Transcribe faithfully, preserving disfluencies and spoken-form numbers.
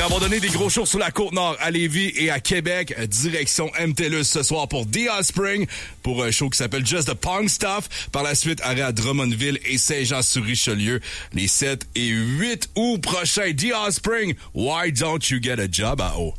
Après avoir donné des gros shows sur la Côte-Nord, à Lévis et à Québec, direction M T L U S ce soir pour The Offspring, pour un show qui s'appelle Just the Punk Stuff. Par la suite, arrêt à Drummondville et Saint-Jean-sur-Richelieu les sept et huit août prochains. The Offspring, Why Don't You Get a Job à O.